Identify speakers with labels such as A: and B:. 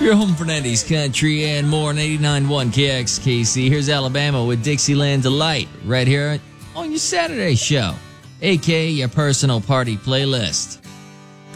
A: Your home for 90s country and more on 89.1 KXKC. Here's Alabama with Dixieland Delight right here on your Saturday show, aka your personal party playlist.